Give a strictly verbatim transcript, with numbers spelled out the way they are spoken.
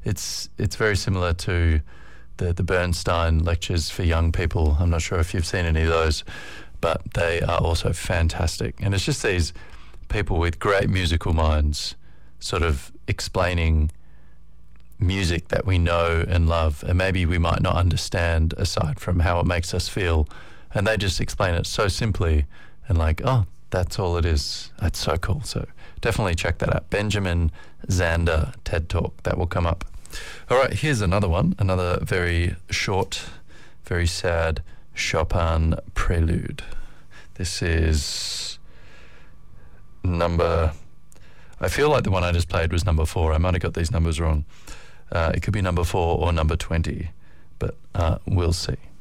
it's it's very similar to the the Bernstein lectures for young people. I'm not sure if you've seen any of those, but they are also fantastic. And it's just these people with great musical minds sort of explaining music that we know and love, and maybe we might not understand aside from how it makes us feel. And they just explain it so simply and like, oh, that's all it is. That's so cool. So definitely check that out. Benjamin Zander TED Talk. That will come up. All right, here's another one. Another very short, very sad Chopin prelude. This is number... I feel like the one I just played was number four. I might have got these numbers wrong. Uh, it could be number four or number twenty, but uh, we'll see.